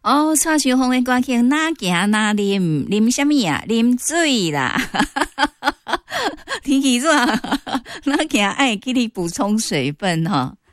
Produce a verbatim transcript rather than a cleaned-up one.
哦，蔡秋凤的歌曲哪行哪啉，啉什么啊？啉水啦！天气热，哪行爱给你补充水分哈。